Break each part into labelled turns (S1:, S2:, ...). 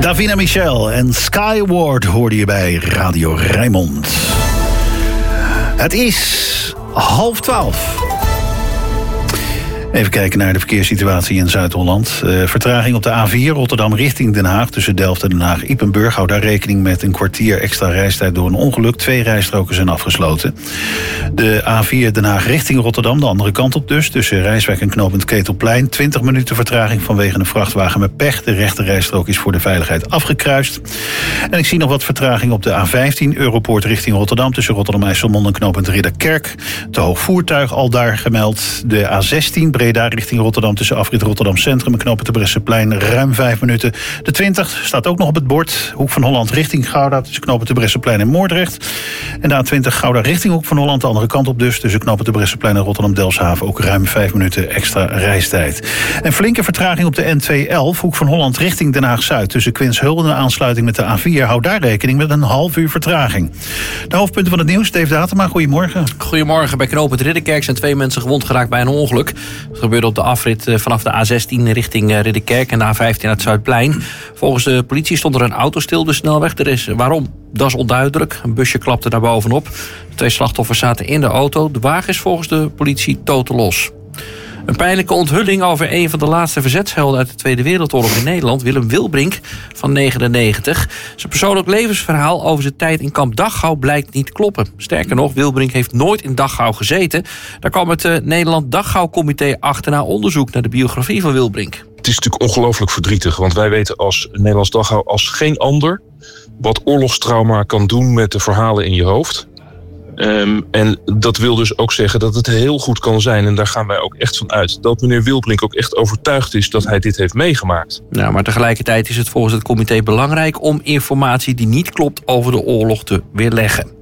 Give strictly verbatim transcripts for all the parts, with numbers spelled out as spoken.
S1: Davina Michel en Skyward hoorde je bij Radio Rijnmond. Het is half twaalf. Even kijken naar de verkeerssituatie in Zuid-Holland. Uh, vertraging op de A vier Rotterdam richting Den Haag. Tussen Delft en Den Haag-Ypenburg. Hou daar rekening met een kwartier extra reistijd door een ongeluk. Twee rijstroken zijn afgesloten. De A vier Den Haag richting Rotterdam. De andere kant op dus. Tussen Rijswijk en knooppunt Ketelplein. twintig minuten vertraging vanwege een vrachtwagen met pech. De rechte rijstrook is voor de veiligheid afgekruist. En ik zie nog wat vertraging op de A vijftien. Europoort richting Rotterdam. Tussen Rotterdam-IJsselmonde en knooppunt Ridderkerk. Te hoog voertuig al daar gemeld. De A zestien Breda richting Rotterdam tussen afrit Rotterdam Centrum en knooppunt Terbrechtseplein ruim vijf minuten. De twintig staat ook nog op het bord. Hoek van Holland richting Gouda tussen knooppunt Terbrechtseplein en Moordrecht. En de A twintig Gouda richting Hoek van Holland de andere kant op dus. Tussen knooppunt Terbrechtseplein en Rotterdam-Delfshaven ook ruim vijf minuten extra reistijd. En flinke vertraging op de N tweehonderdelf Hoek van Holland richting Den Haag-Zuid. Tussen Quinshulde en de aansluiting met de A vier. Hou daar rekening met een half uur vertraging. De hoofdpunten van het nieuws. Dave Datema, goedemorgen.
S2: Goedemorgen. Bij knooppunt Ridderkerk zijn twee mensen gewond geraakt bij een ongeluk. Het gebeurde op de afrit vanaf de A zestien richting Ridderkerk en de A vijftien naar het Zuidplein. Volgens de politie stond er een auto stil op de snelweg. Er is waarom? Dat is onduidelijk. Een busje klapte daar bovenop. De twee slachtoffers zaten in de auto. De wagen is volgens de politie totaal los. Een pijnlijke onthulling over een van de laatste verzetshelden uit de Tweede Wereldoorlog in Nederland, Willem Wilbrink van negenennegentig. Zijn persoonlijk levensverhaal over zijn tijd in kamp Dachau blijkt niet kloppen. Sterker nog, Wilbrink heeft nooit in Dachau gezeten. Daar kwam het uh, Nederland Dachau-comité achter na onderzoek naar de biografie van Wilbrink.
S3: Het is natuurlijk ongelooflijk verdrietig, want wij weten als Nederlands Dachau als geen ander wat oorlogstrauma kan doen met de verhalen in je hoofd. Um, en dat wil dus ook zeggen dat het heel goed kan zijn, en daar gaan wij ook echt van uit, dat meneer Wilbrink ook echt overtuigd is dat hij dit heeft meegemaakt.
S2: Ja, maar tegelijkertijd is het volgens het comité belangrijk om informatie die niet klopt over de oorlog te weerleggen.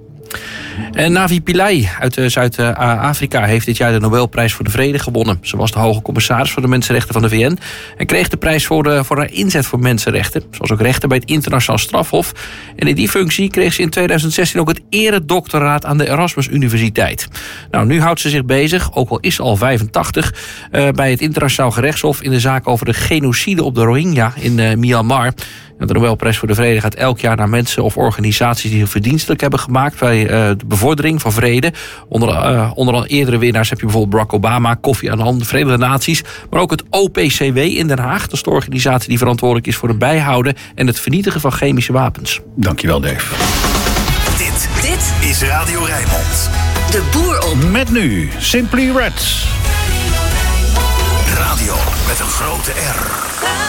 S2: En Navi Pillay uit Zuid-Afrika heeft dit jaar de Nobelprijs voor de Vrede gewonnen. Ze was de hoge commissaris voor de mensenrechten van de V N en kreeg de prijs voor, de, voor haar inzet voor mensenrechten. Ze was ook rechter bij het Internationaal Strafhof. En in die functie kreeg ze in tweeduizend zestien ook het eredoctoraat aan de Erasmus Universiteit. Nou, nu houdt ze zich bezig, ook al is ze al vijfentachtig, uh, bij het Internationaal Gerechtshof in de zaak over de genocide op de Rohingya in uh, Myanmar. De Nobelprijs voor de Vrede gaat elk jaar naar mensen of organisaties die zich verdienstelijk hebben gemaakt bij uh, de bevordering van vrede. Onder, uh, onder al eerdere winnaars heb je bijvoorbeeld Barack Obama, Kofi Annan, de Verenigde Naties, maar ook het O P C W in Den Haag. Dat is de organisatie die verantwoordelijk is voor het bijhouden en het vernietigen van chemische wapens.
S1: Dankjewel, Dave.
S4: Dit, dit is Radio Rijnmond.
S1: De boer op. Met nu Simply Red.
S4: Radio met een grote R.